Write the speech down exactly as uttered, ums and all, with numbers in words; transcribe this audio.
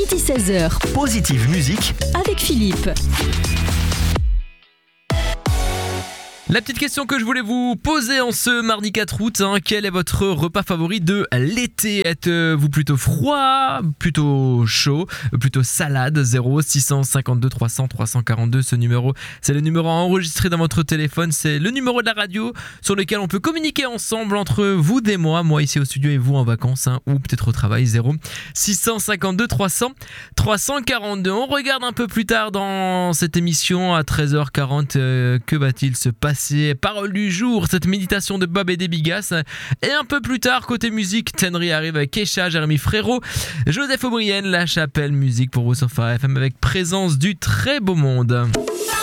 midi seize heures. Positive musique Avec Philippe. La petite question que je voulais vous poser en ce mardi quatre août, hein, quel est votre repas favori de l'été ? Êtes-vous plutôt froid, plutôt chaud, plutôt salade ? Zéro six cent cinquante-deux trois cents trois cent quarante-deux, ce numéro, c'est le numéro enregistré dans votre téléphone, c'est le numéro de la radio sur lequel on peut communiquer ensemble entre vous et moi, moi ici au studio et vous en vacances, hein, ou peut-être au travail. Zéro six cent cinquante-deux trois cents trois cent quarante-deux. On regarde un peu plus tard dans cette émission à treize heures quarante, euh, que va-t-il se passer ? Parole du jour, cette méditation de Bob et des Bigas. Et un peu plus tard, côté musique, Tenry arrive avec Kesha, Jérémy Frérot, Joseph O'Brien, La Chapelle, musique pour vous sur Phare F M avec Présence du très beau monde.